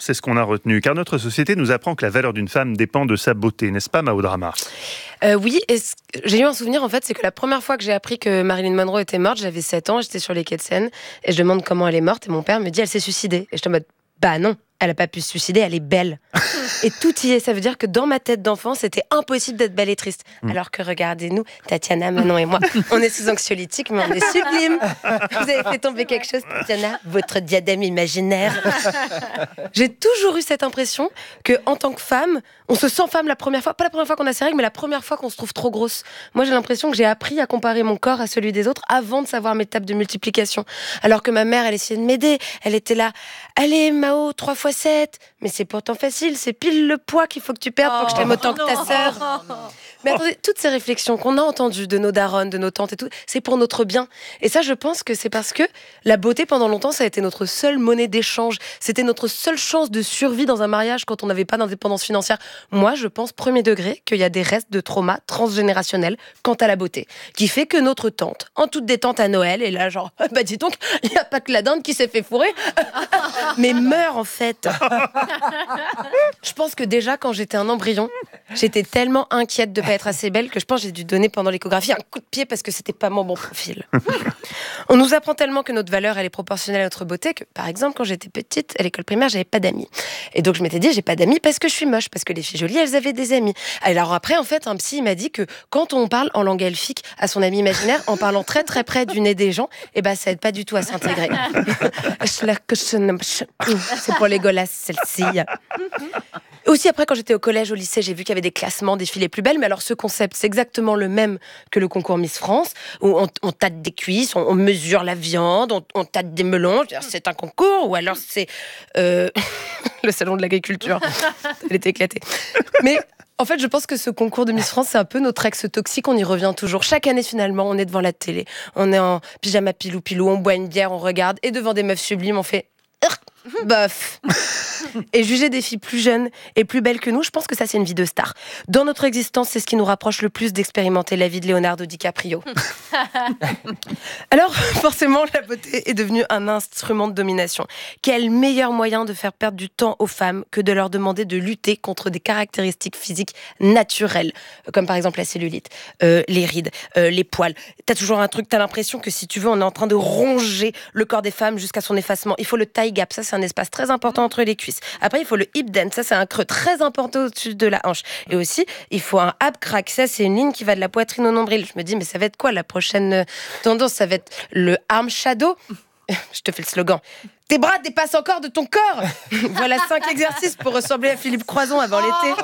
c'est ce qu'on a retenu. Car notre société nous apprend que la valeur d'une femme dépend de sa beauté, n'est-ce pas, Mao Drama ? Oui, et j'ai eu un souvenir, en fait, c'est que la première fois que j'ai appris que Marilyn Monroe était morte, j'avais 7 ans, j'étais sur les quais de Seine, et je demande comment elle est morte, et mon père me dit, elle s'est suicidée. Et je te mode, bah non, elle n'a pas pu se suicider, elle est belle. Et tout y est, ça veut dire que dans ma tête d'enfant, c'était impossible d'être belle et triste. Alors que regardez-nous, Tatiana, Manon et moi, on est sous anxiolytique, mais on est sublime. Vous avez fait tomber quelque chose, Tatiana, votre diadème imaginaire. J'ai toujours eu cette impression que, en tant que femme, on se sent femme la première fois, pas la première fois qu'on a ses règles, mais la première fois qu'on se trouve trop grosse. Moi, j'ai l'impression que j'ai appris à comparer mon corps à celui des autres avant de savoir mes tables de multiplication. Alors que ma mère, elle essayait de m'aider. Elle était là, allez Mao, 3 x 7. Mais c'est pourtant facile, c'est pile le poids qu'il faut que tu perdes pour que je t'aime autant que ta sœur. Mais attendez, toutes ces réflexions qu'on a entendues de nos darons, de nos tantes et tout, c'est pour notre bien. Et ça, je pense que c'est parce que la beauté, pendant longtemps, ça a été notre seule monnaie d'échange. C'était notre seule chance de survie dans un mariage quand on n'avait pas d'indépendance financière. Moi, je pense, premier degré, qu'il y a des restes de trauma transgénérationnels quant à la beauté, qui fait que notre tante, en toute détente à Noël, est là genre, bah dis donc, il n'y a pas que la dinde qui s'est fait fourrer, mais meurt en fait. Je pense que déjà, quand j'étais un embryon, j'étais tellement inquiète de pas être assez belle que je pense que j'ai dû donner pendant l'échographie un coup de pied parce que c'était pas mon bon profil. On nous apprend tellement que notre valeur, elle est proportionnelle à notre beauté que, par exemple, quand j'étais petite, à l'école primaire, j'avais pas d'amis. Et donc, je m'étais dit, j'ai pas d'amis parce que je suis moche, parce que les filles jolies, elles avaient des amis. Alors après, en fait, un psy m'a dit que quand on parle en langue elfique à son ami imaginaire, en parlant très très près du nez des gens, eh ben, ça aide pas du tout à s'intégrer. C'est pour les golasses, celle-ci. Aussi, après, quand j'étais au collège, au lycée, j'ai vu qu'il y avait des classements des filles les plus belles. Mais alors, ce concept, c'est exactement le même que le concours Miss France, où on tâte des cuisses, on mesure la viande, on tâte des melons. C'est un concours, ou alors c'est le salon de l'agriculture. Elle était éclatée. Mais en fait, je pense que ce concours de Miss France, c'est un peu notre ex toxique. On y revient toujours. Chaque année, finalement, on est devant la télé. On est en pyjama pilou-pilou, on boit une bière, on regarde. Et devant des meufs sublimes, on fait... bof. Et juger des filles plus jeunes et plus belles que nous, je pense que ça, c'est une vie de star. Dans notre existence, c'est ce qui nous rapproche le plus d'expérimenter la vie de Leonardo DiCaprio. Alors, forcément, la beauté est devenue un instrument de domination. Quel meilleur moyen de faire perdre du temps aux femmes que de leur demander de lutter contre des caractéristiques physiques naturelles, comme par exemple la cellulite, les rides, les poils. T'as toujours un truc, t'as l'impression que si tu veux, on est en train de ronger le corps des femmes jusqu'à son effacement. Il faut le thigh gap, ça c'est un espace très important entre les cuisses. Après, il faut le hip dent, ça c'est un creux très important au-dessus de la hanche. Et aussi, il faut un ab crack, ça c'est une ligne qui va de la poitrine au nombril. Je me dis, mais ça va être quoi la prochaine tendance? Ça va être le arm shadow. Je te fais le slogan. Tes bras dépassent encore de ton corps. Voilà 5 exercices pour ressembler à Philippe Croison avant l'été.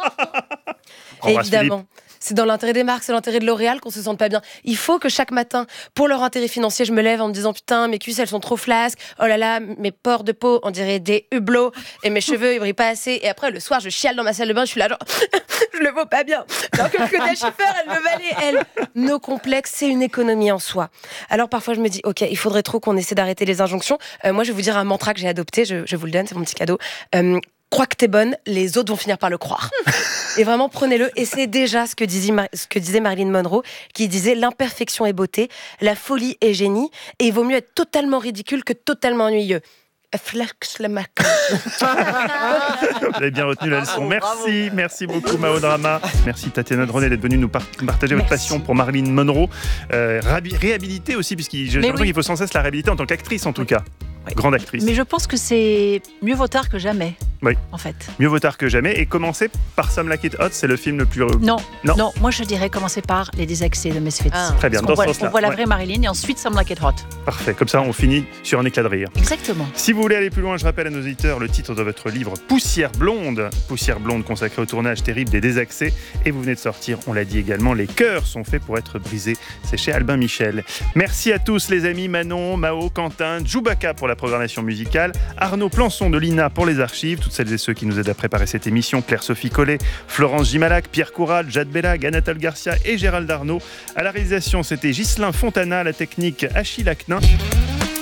Évidemment. C'est dans l'intérêt des marques, c'est l'intérêt de L'Oréal qu'on se sente pas bien. Il faut que chaque matin, pour leur intérêt financier, je me lève en me disant putain, mes cuisses elles sont trop flasques, oh là là, mes pores de peau, on dirait des hublots, et mes cheveux ils brillent pas assez. Et après le soir, je chiale dans ma salle de bain, je suis là genre, je le vaux pas bien. Alors que Claudia Schiffer, elle me valait, elle. Nos complexes, c'est une économie en soi. Alors parfois je me dis, ok, il faudrait trop qu'on essaie d'arrêter les injonctions. Moi je vais vous dire un mantra que j'ai adopté, je vous le donne, c'est mon petit cadeau. Crois que t'es bonne, les autres vont finir par le croire. Et vraiment, prenez-le. Et c'est déjà ce que disait Marilyn Monroe, qui disait l'imperfection est beauté, la folie est génie, et il vaut mieux être totalement ridicule que totalement ennuyeux. Vous avez bien retenu la leçon. Merci beaucoup Mao Drama. Merci Tatiana Dronnet d'être venue nous partager votre passion pour Marilyn Monroe. Réhabilitée aussi, puisqu'il faut sans cesse la réhabiliter en tant qu'actrice en tout cas. Oui. Grande actrice. Mais je pense que c'est mieux vaut tard que jamais. Oui. En fait. Mieux vaut tard que jamais. Et commencer par Some Like It Hot, c'est le film le plus... Non. Moi je dirais commencer par Les Désaxés de Misfits. Très bien, dans ce sens-là. On voit la vraie Marilyn et ensuite Some Like It Hot. Parfait, comme ça on finit sur un éclat de rire. Exactement. Si vous voulez aller plus loin, je rappelle à nos auditeurs le titre de votre livre Poussière blonde consacré au tournage terrible des Désaxés. Et vous venez de sortir, on l'a dit également, Les cœurs sont faits pour être brisés. C'est chez Albin Michel. Merci à tous les amis, Manon, Mao, Quentin, Djoubaka pour la programmation musicale, Arnaud Plançon de l'INA pour les archives, toutes celles et ceux qui nous aident à préparer cette émission, Claire-Sophie Collet, Florence Gimalac, Pierre Coural, Jade Bellag, Anatole Garcia et Gérald Arnaud. À la réalisation, c'était Ghislain Fontana, à la technique Achille Acnin.